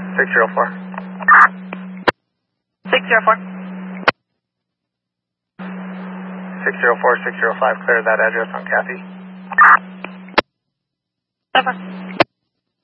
604. 604. 604, 605, clear that address on Kathy. Over.